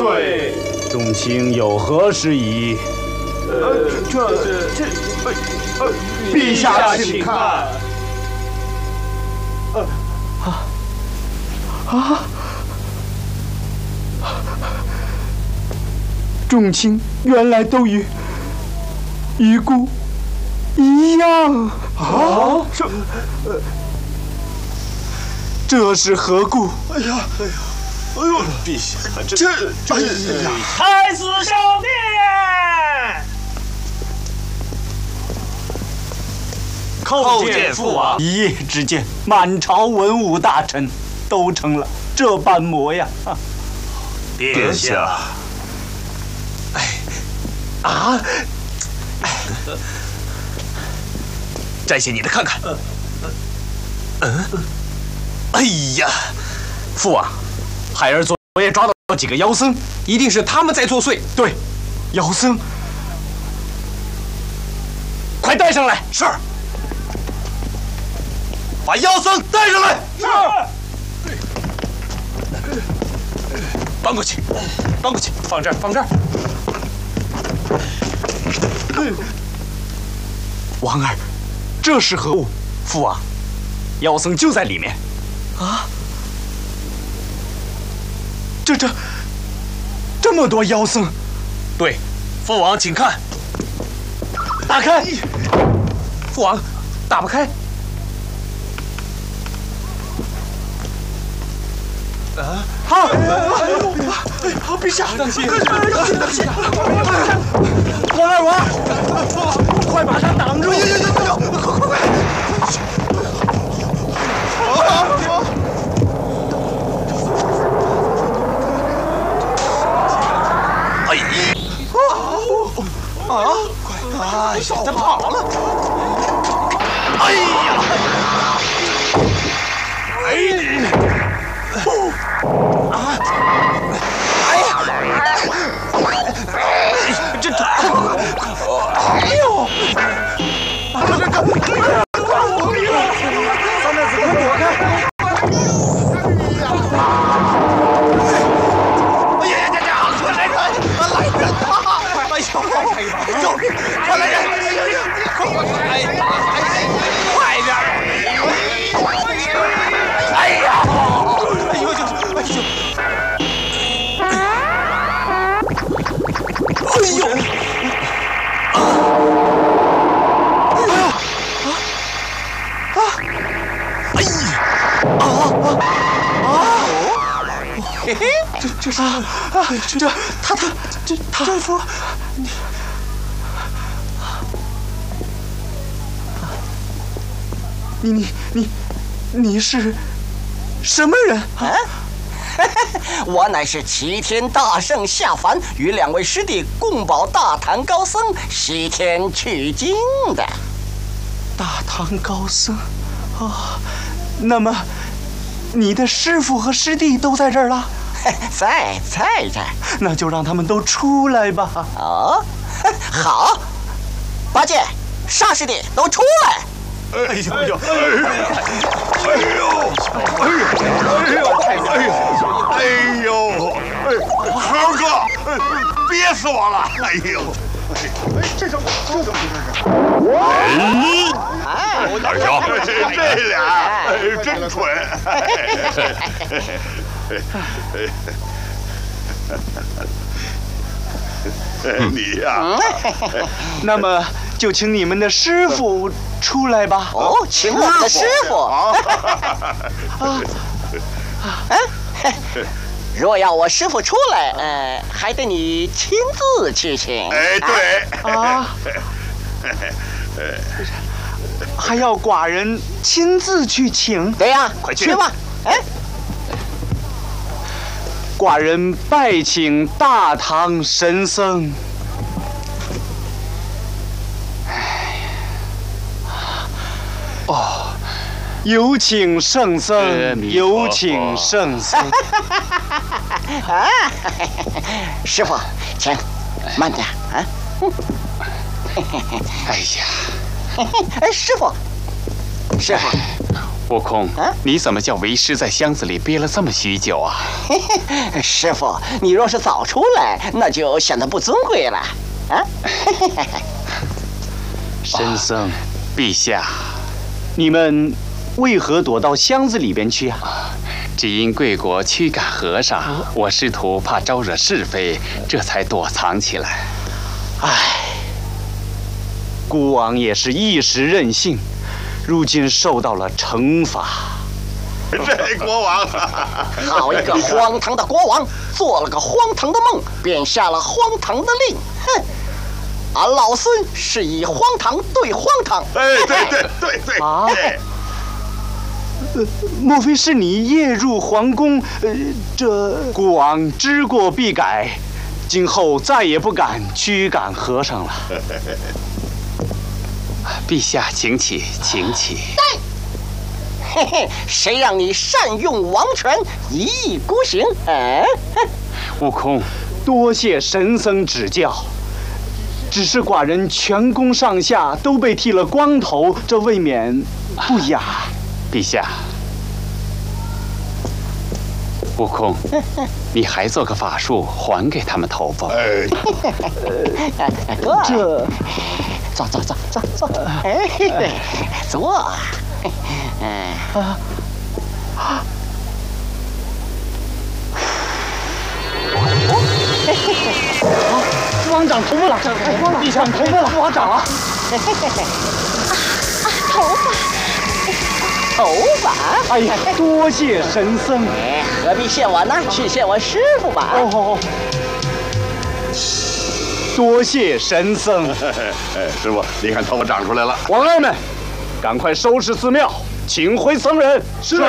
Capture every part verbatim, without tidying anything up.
岁。 众卿有何事宜？ 呃，这这这，呃，陛下请看。呃，啊啊！众卿原来都与遗孤一样啊！这呃，这是何故？ 哎呀，哎呀！ 哎呦，陛下，这这哎呀！ 太子上殿，叩见父王。 一夜之间，满朝文武大臣都成了这般模样。 殿下， 哎，啊，哎，摘下你的看看。嗯，哎呀， 父王。 孩儿昨夜抓到几个妖僧， 一定是他们在作祟。 对，妖僧，快带上来！ 是。把妖僧带上来！ 是。 搬过去，搬过去，放这儿，放这儿。 王儿，这是何物？父王，妖僧就在里面。啊！ 这这，这么多妖僧， 对，父王请看， 打开。 父王，打不开。啊！好！哎呦！哎，好，陛下，当心！当心！当心！ 王二王，快把他挡住！ 哎呦呦呦呦！快快快！啊！ 啊！快！哎呀，他跑了！哎呀！哎！啊！哎呀！这这！哎呦！这这这！三太子，快躲开！ 救命！快来人！快快快！哎呀！快点！哎呀！哎呦就是！哎呦！哎呦！啊！哎呀！啊！啊！哎呀！啊啊啊！嘿嘿，这这是啊！这这他他这他丈夫，你。 你你你，你是什么人啊？ 我乃是齐天大圣下凡，与两位师弟共保大唐高僧西天取经的。 大唐高僧，哦，那么你的师父和师弟都在这儿了？ 在在这儿， 那就让他们都出来吧。 哦，好，八戒、沙师弟都出来。 哎呦哎呦！哎呦！哎呦！哎呦！哎呦！哎呦！猴哥，憋死我了！哎呦！哎，这怎么这怎么回事？哎，二小，这俩真蠢。你呀， 那么就请你们的师傅出来吧。 哦，请我们的师傅啊！啊，若要我师傅出来，呃，还得你亲自去请。 哎，对啊，还要寡人亲自去请？ 对呀， 快去去吧。哎。 寡人拜请大唐神僧。哦，有请圣僧，有请圣僧。 啊，师傅，请慢点啊。 哎呀， 哎，师傅，师傅， 悟空，啊、你怎么叫为师在箱子里憋了这么许久啊？ 师傅，你若是早出来，那就显得不尊贵了。啊！ 神僧，陛下，你们为何躲到箱子里边去啊？只因贵国驱赶和尚，我师徒怕招惹是非，这才躲藏起来。 唉，孤王也是一时任性，如今受到了惩罚。 这国王， 好一个荒唐的国王，做了个荒唐的梦，便下了荒唐的令。哼！俺老孙是以荒唐对荒唐。 哎，对对对对。啊！ 呃，莫非是你夜入皇宫？呃，这孤王知过必改，今后再也不敢驱赶和尚了。 陛下，请起，请起。 嘿嘿，谁让你善用王权，一意孤行？哎， 悟空， 多谢神僧指教。只是寡人全宫上下都被剃了光头，这未免不雅。 陛下，悟空，你还做个法术还给他们头发。 哎， 这，坐坐坐坐坐，哎，坐。嗯啊啊！ 王长头发了，地上头发了，王长了。 头发， 头发！ 哎呀，多谢神僧。 哎，何必谢我呢？去谢我师傅吧。 哦哦。多谢神僧。 哎，师傅，你看头发长出来了。 王儿们，赶快收拾寺庙，请回僧人。 是。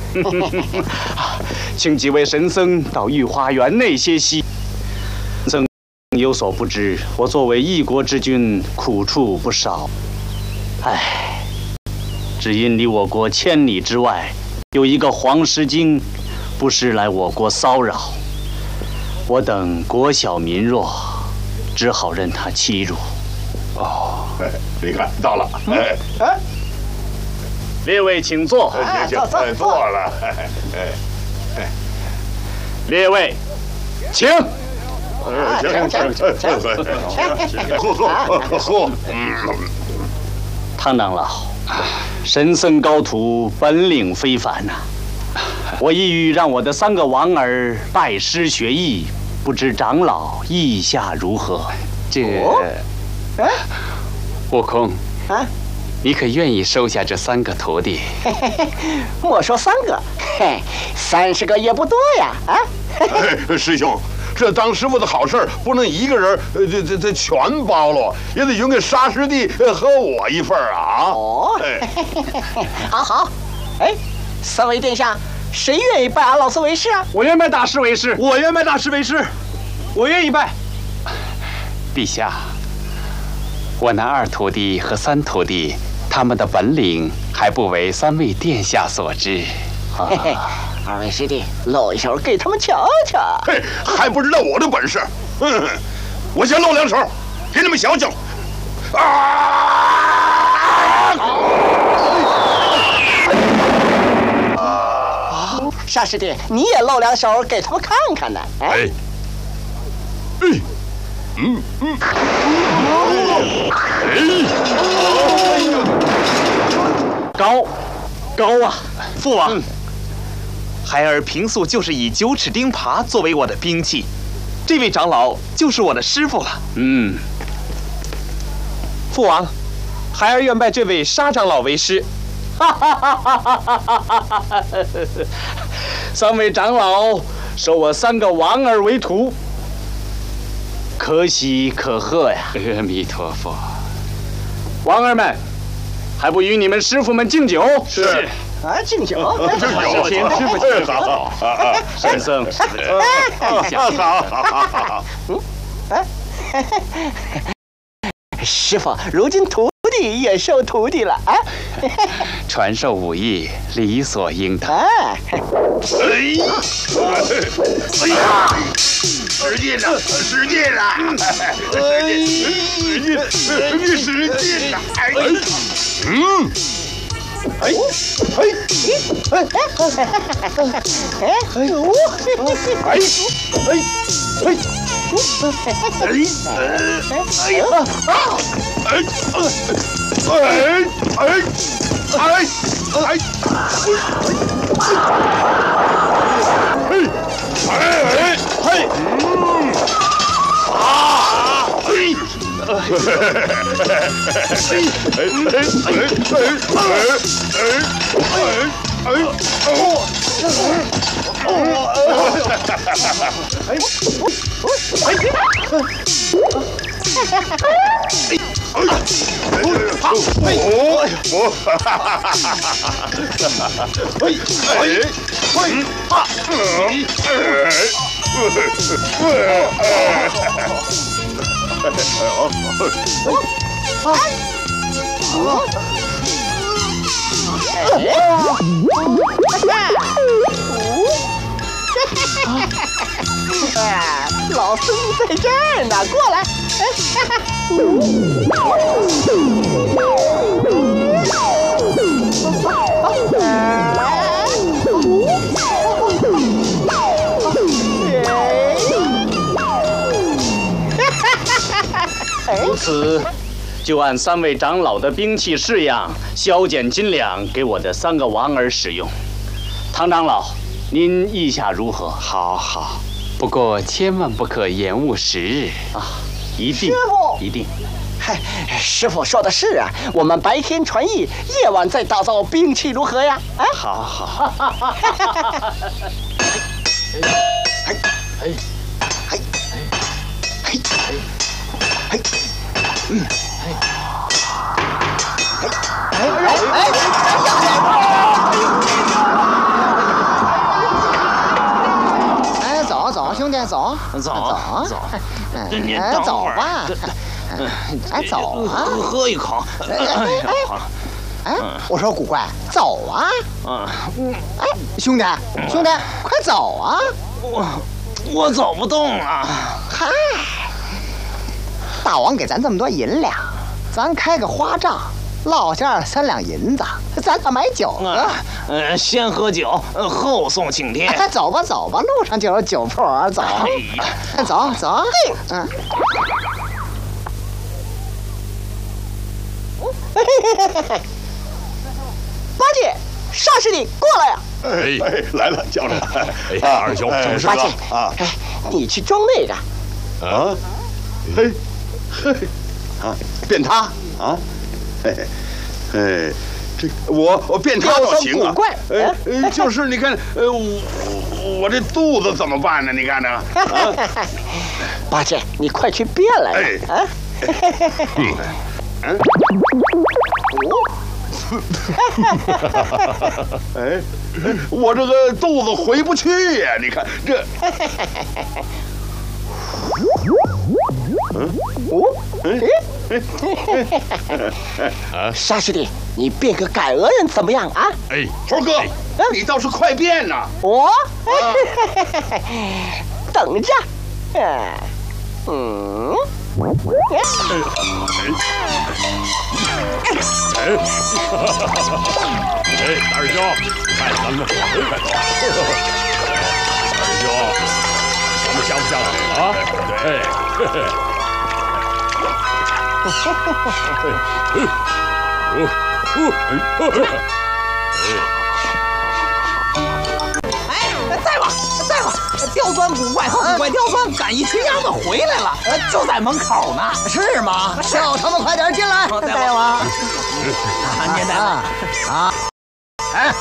请几位神僧到御花园内歇息。僧有所不知，我作为一国之君，苦处不少。唉，只因离我国千里之外有一个黄狮精，不时来我国骚扰，我等国小民弱，只好任他欺辱。 哦，你看到了。哎哎，列位请坐。 行行，哎，坐了。哎哎，列位，请。 行行行行行，喝喝喝喝。嗯， 唐长老，神僧高徒本领非凡呐。我意欲让我的三个王儿拜师学艺，不知长老意下如何？ 这， 哎， 悟空啊， 你可愿意收下这三个徒弟？ 莫说三个，嘿，三十个也不多呀！啊， 哎，师兄。这当师傅的好事不能一个人，呃，这这这全包了，也得匀给沙师弟和我一份啊！ 哦，哎，好好，哎，三位殿下，谁愿意拜俺老孙为师啊？ 我愿拜大师为师，我愿拜大师为师，我愿意拜。 陛下，我那二徒弟和三徒弟，他们的本领还不为三位殿下所知。 啊嘿嘿，二位师弟，露一手给他们瞧瞧。 嘿，还不知道我的本事？嗯，我先露两手，给你们瞧瞧。啊！ 啊！沙师弟，你也露两手给他们看看呢。 哎，嗯嗯嗯， 哎，高，高啊！ 父王。嗯，孩儿平素就是以九齿钉耙作为我的兵器，这位长老就是我的师傅了。 嗯， 父王，孩儿愿拜这位沙长老为师。 哈哈哈哈哈哈！三位长老收我三个王儿为徒，可喜可贺呀！ 阿弥陀佛。 王儿们，还不与你们师傅们敬酒？ 是。 啊，敬酒， 敬酒， 请师傅敬酒。好，神僧， 好，好，好， 嗯，哎，师傅，如今徒弟也收徒弟了啊！ 传授武艺，理所应当。 哎， 哎呀，使劲了，使劲了，使劲，使劲，你使劲了，哎，嗯。 哎哎哎哎哎呦！哎哎哎！哎哎呀！哎哎哎哎哎！哎哎哎！嗯啊！哎！哎哎哎哎哎哎老孙在这儿呢，过来！ 如此，就按三位长老的兵器式样，削减斤两，给我的三个王儿使用。唐长老，您意下如何？ 好好，不过千万不可延误时日啊！一定， 师傅， 一定。 嗨，师傅说的是啊，我们白天传艺，夜晚再打造兵器，如何呀？啊， 好好。 嘿，嘿，嘿，嘿，嘿，嗯，嘿，哎哎哎！哎，走走，兄弟，走走走走， 哎，走吧。哎，走啊！ 喝一口。 哎哎哎！我说古怪，走啊！ 嗯， 哎，兄弟，兄弟，快走啊！ 我我走不动啊！ 嗨，大王给咱这么多银两，咱开个花账，落下三两银子，咱咋买酒啊？ 嗯，先喝酒，后送请帖。 哎，走吧走吧，路上就有酒铺，走，走走，嗯。八戒，啥事的？过来呀！ 哎哎，来了，叫着。 哎，二兄，什么事八戒啊？ 哎，你去装那个。 啊？嘿，嘿，啊，变他啊？嘿嘿，哎，这我我变他倒行啊。哎哎，就是你看，呃，我我这肚子怎么办呢？你看呢？啊， 八戒，你快去变来吧！啊。 嗯。嗯。哎，我这个肚子回不去呀！你看这，嗯，哦， 哎，沙师弟，你变个改鹅人怎么样啊？ 哎，猴哥，你倒是快变呐！ 我，等着，嗯。 哎，哎，二兄，看咱们回来了。二兄，咱们像不像啊？对。 哎，在吧，在吧。刁钻古怪和古怪刁钻赶一群鸭子回来了，就在门口呢。 是吗？叫他们快点进来，大王。 您来了啊！哎，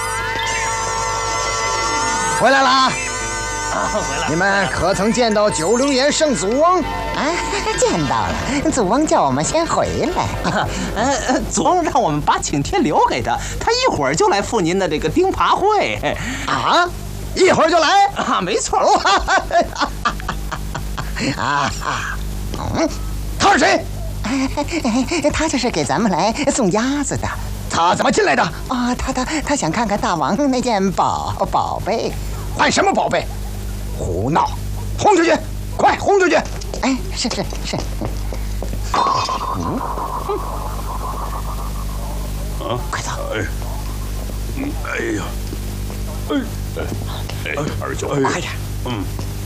回来了啊！ 回来。 你们可曾见到九灵岩圣祖翁？啊，见到了。祖翁叫我们先回来。 呃，祖翁让我们把请帖留给他，他一会儿就来赴您的这个钉耙会。 啊？一会儿就来啊，没错。 啊，嗯，他是谁？他就是给咱们来送鸭子的。他怎么进来的？啊，他他他想看看大王那件宝宝贝。看什么宝贝？胡闹！轰出去！快轰出去！哎，是是是。嗯。 啊， 快走！ 哎，嗯，哎呀，哎哎哎，二舅， 快点！ 嗯。